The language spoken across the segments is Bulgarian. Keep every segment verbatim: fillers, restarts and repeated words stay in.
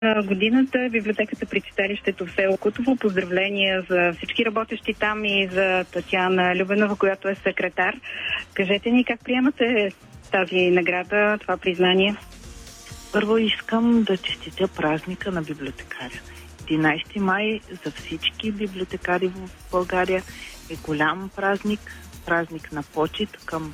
Годината библиотеката при читалището в село Кутово. Поздравления за всички работещи там и за Татяна Любенова, която е секретар. Кажете ни как приемате тази награда, това признание? Първо искам да честитя празника на библиотекаря. единайсети май за всички библиотекари в България е голям празник, празник на почит към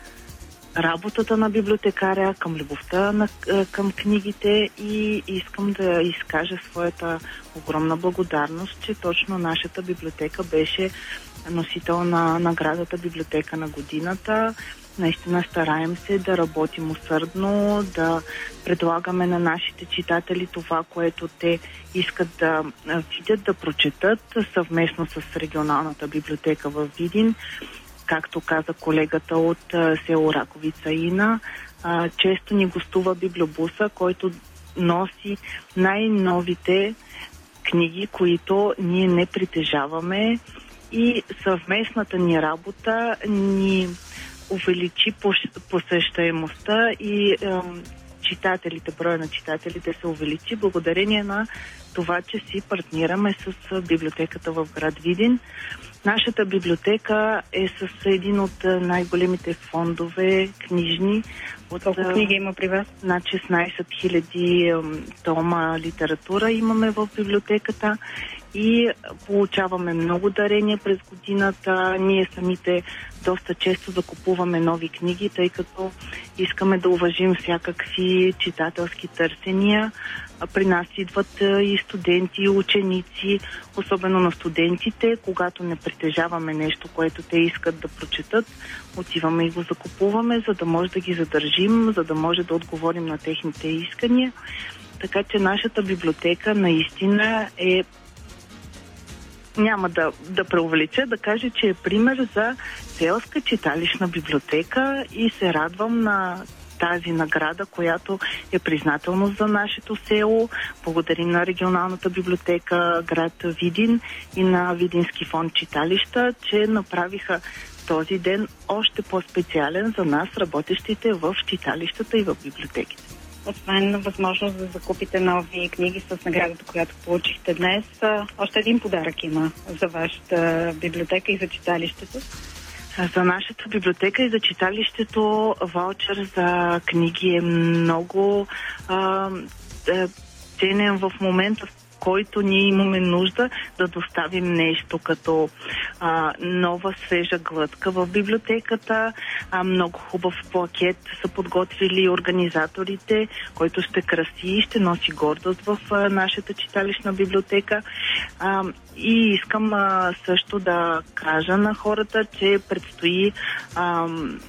работата на библиотекаря, към любовта на, към книгите и искам да изкажа своята огромна благодарност, че точно нашата библиотека беше носител на наградата Библиотека на годината. Наистина стараем се да работим усърдно, да предлагаме на нашите читатели това, което те искат да видят, да прочетат съвместно с регионалната библиотека в Видин. Както каза колегата от село Раковица Ина, често ни гостува библиобуса, който носи най-новите книги, които ние не притежаваме, и съвместната ни работа ни увеличи посещаемостта и е, читателите, броя на читателите се увеличи благодарение на това, че си партнираме с библиотеката в град Видин. Нашата библиотека е с един от най-големите фондове книжни. От, Колко книги има при вас? Над шестнайсет хиляди тома литература имаме в библиотеката и получаваме много дарения през годината. Ние самите доста често закупуваме нови книги, тъй като искаме да уважим всякакви читателски търсения. При нас идват и студенти, и ученици, особено на студентите. Когато не притежаваме нещо, което те искат да прочетат, отиваме и го закупуваме, за да може да ги задържим, за да може да отговорим на техните искания. Така че нашата библиотека наистина е, няма да, да преувелича, да кажа, че е пример за селска читалищна библиотека и се радвам на тази награда, която е признателност за нашето село. Благодарим на регионалната библиотека град Видин и на Видински фонд читалища, че направиха този ден още по-специален за нас, работещите в читалищата и в библиотеките. Освен възможност да закупите нови книги с наградата, която получихте днес, още един подарък има за вашата библиотека и за читалището. За нашата библиотека и за читалището ваучер за книги е много а, ценен в момента, в който ние имаме нужда да доставим нещо като а, нова свежа глътка в библиотеката. А, много хубав плакет са подготвили организаторите, който ще краси и ще носи гордост в а, нашата читалищна библиотека. А, и искам а, също да кажа на хората, че предстои а,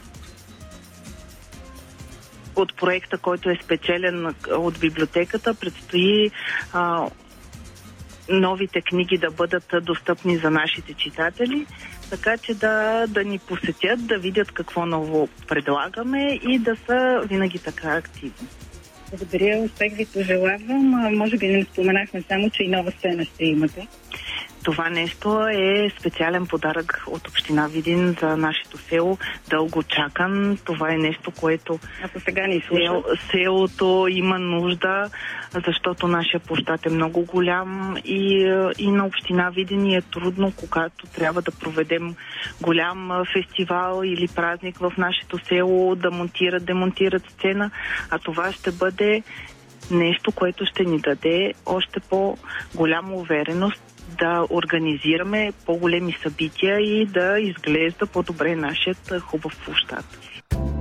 от проекта, който е спечелен от библиотеката, предстои а, новите книги да бъдат достъпни за нашите читатели, така че да, да ни посетят, да видят какво ново предлагаме и да са винаги така активни. Благодаря, успех ви пожелавам. Може би не споменахме само, че и нова сцена ще имате. Това нещо е специален подарък от община Видин за нашето село. Дълго чакан. Това е нещо, което Ако сега ни сел, селото има нужда, защото нашия площад е много голям и, и на община Видин е трудно, когато трябва да проведем голям фестивал или празник в нашето село, да монтират, демонтират сцена, а това ще бъде нещо, което ще ни даде още по-голяма увереност да организираме по-големи събития и да изглежда по-добре нашият хубав площад.